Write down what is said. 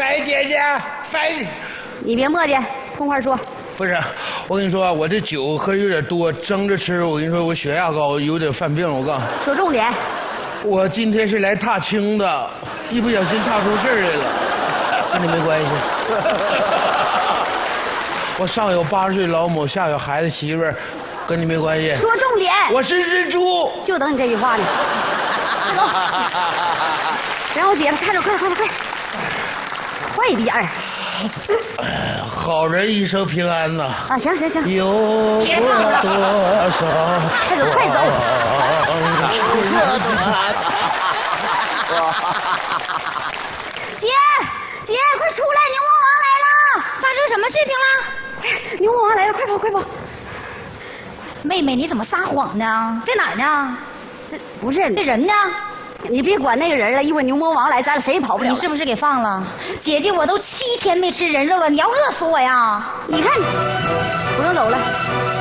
白姐姐，白， 你别磨叽，痛快说。 不是，我跟你说，我这酒喝有点多，蒸着吃，我跟你说，我血压高，有点犯病。我告诉你， 说重点。 我今天是来踏青的，一不小心踏出事儿来了，跟你没关系。我上有80岁老母，下有孩子媳妇儿，跟你没关系。 说重点。 我是蜘蛛， 就等你这句话呢。快走。然后姐了，看着，快，快点儿。 好人一生平安呐！ 啊，行， 有过多少？ 快走！姐，快出来！牛魔王来了！ 发生什么事情了？ 牛魔王来了，快跑！ 妹妹，你怎么撒谎呢？在哪儿呢？ 这不是这人呢？ 你别管那个人了，一会儿牛魔王来，咱俩谁也跑不了。 你是不是给放了？姐姐，我都7天没吃人肉了，你要饿死我呀！ 你看，不用走了。